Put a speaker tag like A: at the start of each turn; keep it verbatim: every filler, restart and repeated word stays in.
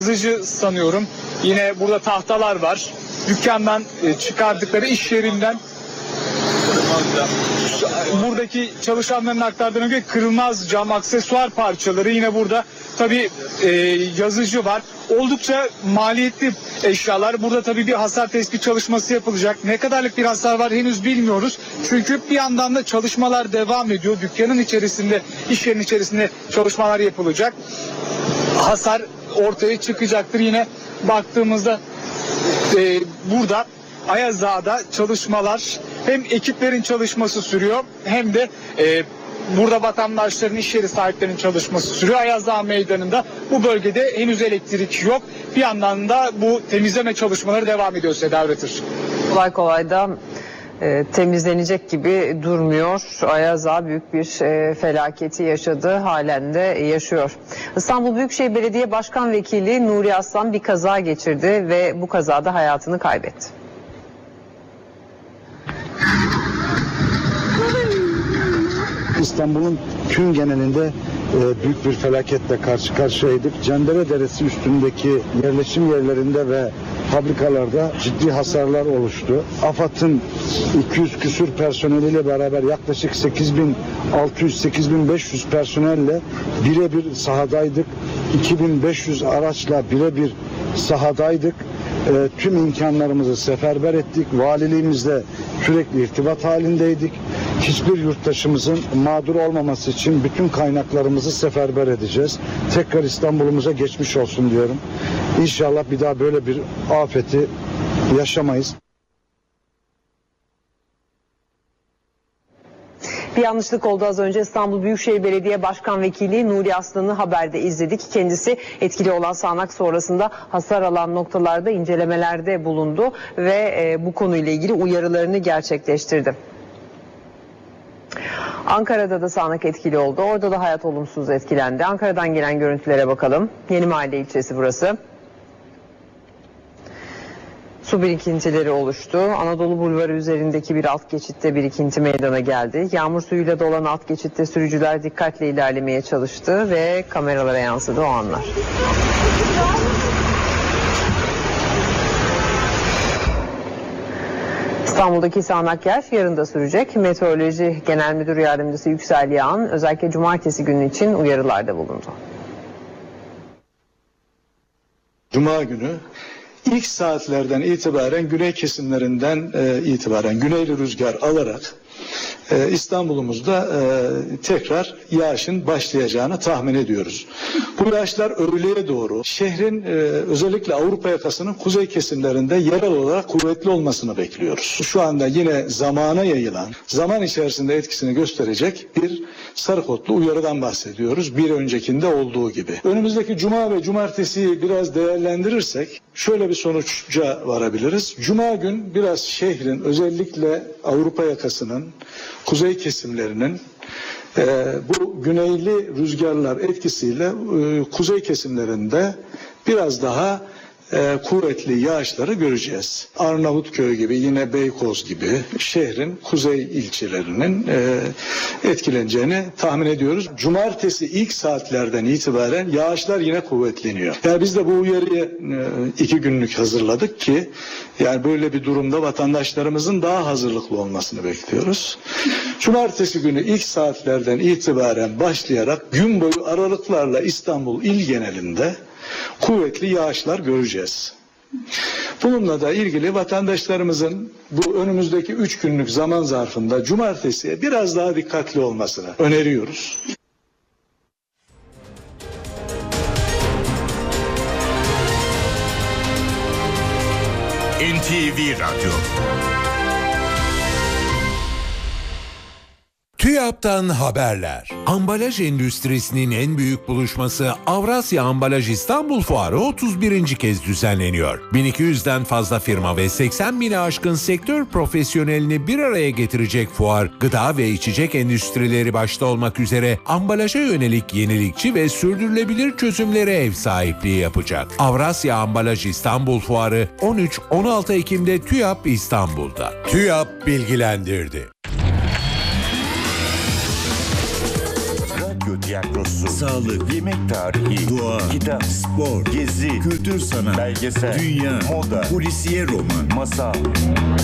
A: Yazıcı sanıyorum. Yine burada tahtalar var. Dükkandan çıkardıkları, iş yerinden buradaki çalışanların aktardığına göre kırılmaz cam aksesuar parçaları. Yine burada tabii e, yazıcı var. Oldukça maliyetli eşyalar. Burada tabii bir hasar tespit çalışması yapılacak. Ne kadarlık bir hasar var henüz bilmiyoruz. Çünkü bir yandan da çalışmalar devam ediyor. Dükkanın içerisinde, iş yerinin içerisinde çalışmalar yapılacak. Hasar ortaya çıkacaktır. Yine baktığımızda e, burada Ayaz Ağa'da çalışmalar, hem ekiplerin çalışması sürüyor hem de e, burada vatandaşların, iş yeri sahiplerinin çalışması sürüyor. Ayaz Ağa Meydanı'nda bu bölgede henüz elektrik yok. Bir yandan da bu temizleme çalışmaları devam ediyor Seda Üretir.
B: Kolay kolay da e, temizlenecek gibi durmuyor. Ayaz Ağa büyük bir e, felaketi yaşadı, halen de yaşıyor. İstanbul Büyükşehir Belediye Başkan Vekili Nuri Aslan bir kaza geçirdi ve bu kazada hayatını kaybetti.
C: İstanbul'un tüm genelinde e, büyük bir felaketle karşı karşıyaydık. Cendere Deresi üstündeki yerleşim yerlerinde ve fabrikalarda ciddi hasarlar oluştu. AFAD'ın iki yüz küsur personeliyle beraber yaklaşık sekiz bin altı yüz sekiz bin beş yüz personelle birebir sahadaydık. iki bin beş yüz araçla birebir sahadaydık. E, tüm imkanlarımızı seferber ettik. Valiliğimizle sürekli irtibat halindeydik. Hiçbir yurttaşımızın mağdur olmaması için bütün kaynaklarımızı seferber edeceğiz. Tekrar İstanbul'umuza geçmiş olsun diyorum. İnşallah bir daha böyle bir afeti yaşamayız.
B: Bir yanlışlık oldu az önce. İstanbul Büyükşehir Belediye Başkan Vekili Nuri Aslan'ı haberde izledik. Kendisi etkili olan sağanak sonrasında hasar alan noktalarda incelemelerde bulundu ve e, bu konuyla ilgili uyarılarını gerçekleştirdi. Ankara'da da sağanak etkili oldu. Orada da hayat olumsuz etkilendi. Ankara'dan gelen görüntülere bakalım. Yenimahalle ilçesi burası. Su birikintileri oluştu. Anadolu Bulvarı üzerindeki bir alt geçitte birikinti meydana geldi. Yağmur suyuyla dolan alt geçitte sürücüler dikkatle ilerlemeye çalıştı ve kameralara yansıdı o anlar. İstanbul'daki sağanak yağış yarın da sürecek. Meteoroloji Genel Müdür Yardımcısı Yüksel Yağan özellikle cumartesi günü için uyarılarda bulundu.
D: Cuma günü ilk saatlerden itibaren güney kesimlerinden e, itibaren güneyli rüzgar alarak e, İstanbul'umuzda e, tekrar yağışın başlayacağını tahmin ediyoruz. Bu yağışlar öğleye doğru şehrin e, özellikle Avrupa yakasının kuzey kesimlerinde yerel olarak kuvvetli olmasını bekliyoruz. Şu anda yine zamana yayılan, zaman içerisinde etkisini gösterecek bir sarı kodlu uyarıdan bahsediyoruz. Bir öncekinde olduğu gibi. Önümüzdeki cuma ve cumartesiyi biraz değerlendirirsek şöyle bir sonuca varabiliriz. Cuma gün biraz şehrin özellikle Avrupa yakasının kuzey kesimlerinin e, bu güneyli rüzgarlar etkisiyle e, kuzey kesimlerinde biraz daha e, kuvvetli yağışları göreceğiz. Arnavutköy gibi, yine Beykoz gibi şehrin kuzey ilçelerinin e, etkileneceğini tahmin ediyoruz. Cumartesi ilk saatlerden itibaren yağışlar yine kuvvetleniyor. Yani biz de bu uyarıya e, iki günlük hazırladık ki yani böyle bir durumda vatandaşlarımızın daha hazırlıklı olmasını bekliyoruz. Cumartesi günü ilk saatlerden itibaren başlayarak gün boyu aralıklarla İstanbul il genelinde kuvvetli yağışlar göreceğiz. Bununla da ilgili vatandaşlarımızın bu önümüzdeki üç günlük zaman zarfında cumartesiye biraz daha dikkatli olmasını öneriyoruz.
E: N T V Radyo. TÜYAP'tan haberler. Ambalaj endüstrisinin en büyük buluşması Avrasya Ambalaj İstanbul Fuarı otuz birinci kez düzenleniyor. bin iki yüzden fazla firma ve seksen bine aşkın sektör profesyonelini bir araya getirecek fuar, gıda ve içecek endüstrileri başta olmak üzere ambalaja yönelik yenilikçi ve sürdürülebilir çözümlere ev sahipliği yapacak. Avrasya Ambalaj İstanbul Fuarı on üç on altı Ekim'de TÜYAP İstanbul'da. TÜYAP bilgilendirdi.
F: tiyatrosu, sağlık, yemek tarihi, doğa, kitap, spor, gezi, kültür sanat, belgesel, dünya, moda, polisiye roman, masal.